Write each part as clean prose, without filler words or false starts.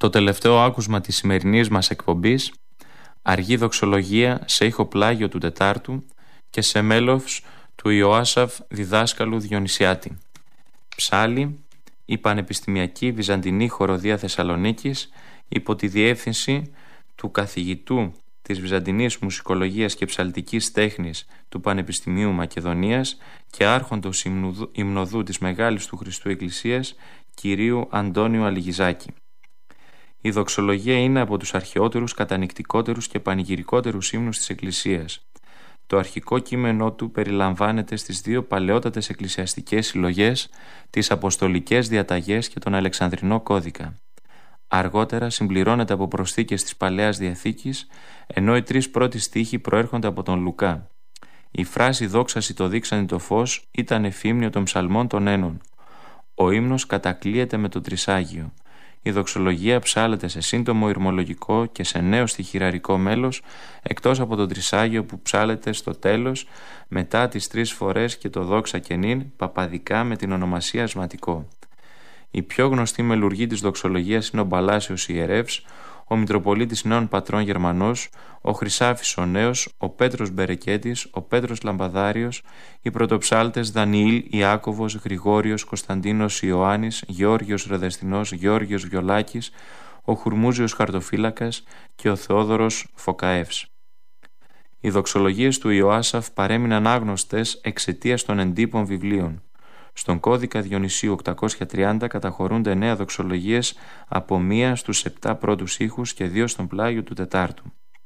Το τελευταίο άκουσμα της σημερινής μας εκπομπής, αργή δοξολογία σε ήχο πλάγιο του Τετάρτου και σε μέλος του Ιωάσαφ διδάσκαλου Διονυσιάτη. Ψάλη, η Πανεπιστημιακή Βυζαντινή Χοροδία Θεσσαλονίκης, υπό τη διεύθυνση του καθηγητού της Βυζαντινής Μουσικολογίας και Ψαλτικής Τέχνης του Πανεπιστημίου Μακεδονίας και άρχοντος υμνοδού της Μεγάλης του Χριστού Εκκλησίας, κυρίου Αντώνιου Αλιγιζάκη. Η δοξολογία είναι από τους αρχαιότερους, κατανυκτικότερους και πανηγυρικότερους ύμνους της Εκκλησίας. Το αρχικό κείμενό του περιλαμβάνεται στις δύο παλαιότατες εκκλησιαστικές συλλογές, τις Αποστολικές Διαταγές και τον Αλεξανδρινό Κώδικα. Αργότερα συμπληρώνεται από προσθήκες της Παλαιάς Διαθήκης, ενώ οι τρεις πρώτοι στίχοι προέρχονται από τον Λουκά. Η φράση «Δόξαση το δείξανε το φως» ήταν εφήμνιο των ψαλμών των Ένων. Ο ύμνος κατακλείεται με το Τρισάγιο. Η δοξολογία ψάλεται σε σύντομο ηρμολογικό και σε νέο στιχηραρικό μέλος, εκτός από το Τρισάγιο που ψάλεται στο τέλος μετά τις 3 φορές και το δόξα και νυν παπαδικά με την ονομασία ασματικό. Η πιο γνωστή μελουργή της δοξολογίας είναι ο Μπαλάσιος Ιερεύς, ο Μητροπολίτης Νέων Πατρών Γερμανός, ο Χρυσάφης ο Νέος, ο Πέτρος Μπερεκέτης, ο Πέτρος Λαμπαδάριος, οι πρωτοψάλτες Δανιήλ, Ιάκωβος, Γρηγόριος, Κωνσταντίνος Ιωάννης, Γεώργιος Ροδεστινός, Γεώργιος Βιολάκης, ο Χουρμούζιος Χαρτοφύλακας και ο Θεόδωρος Φωκαεύς. Οι δοξολογίες του Ιωάσαφ παρέμειναν άγνωστες εξαιτίας των εντύπων βιβλίων. Στον κώδικα Διονυσίου 830 καταχωρούνται 9 δοξολογίες από 1 στους 7 πρώτους ήχους και 2 στον πλάγιο του Τετάρτου.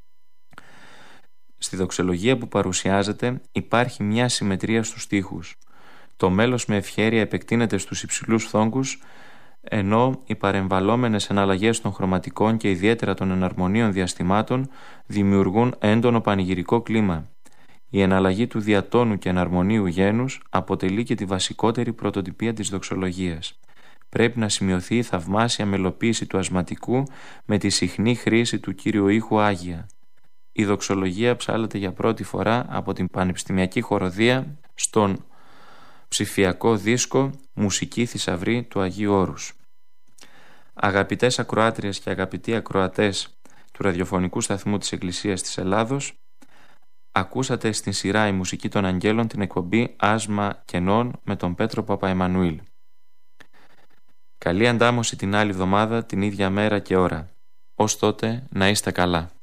Στη δοξολογία που παρουσιάζεται υπάρχει μια συμμετρία στους στίχους. Το μέλος με ευχέρεια επεκτείνεται στους υψηλούς φθόγκους, ενώ οι παρεμβαλλόμενες εναλλαγές των χρωματικών και ιδιαίτερα των εναρμονίων διαστημάτων δημιουργούν έντονο πανηγυρικό κλίμα. Η εναλλαγή του διατόνου και εναρμονίου γένους αποτελεί και τη βασικότερη πρωτοτυπία της δοξολογίας. Πρέπει να σημειωθεί η θαυμάσια μελοποίηση του ασματικού με τη συχνή χρήση του κύριου ήχου Άγια. Η δοξολογία ψάλεται για πρώτη φορά από την Πανεπιστημιακή Χοροδία στον ψηφιακό δίσκο «Μουσική Θησαυρή του Αγίου Όρους». Αγαπητές ακροάτριες και αγαπητοί ακροατές του ραδιοφωνικού σταθμού της Εκκλησίας της Ελλάδος, ακούσατε στην σειρά «Η Μουσική των Αγγέλων» την εκπομπή «Άσμα Κενών» με τον Πέτρο Παπαεμμανουήλ. Καλή αντάμωση την άλλη εβδομάδα, την ίδια μέρα και ώρα. Ως τότε να είστε καλά.